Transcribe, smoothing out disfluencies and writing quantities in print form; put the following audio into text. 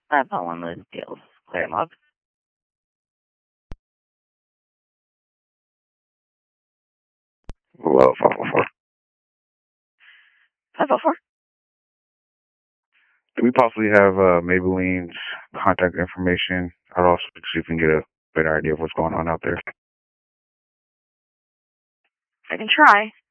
That's not one of those deals. Clear them up. 504. 504? Do we possibly have Maybelline's contact information? I'd also see if we can get a better idea of what's going on out there. I can try.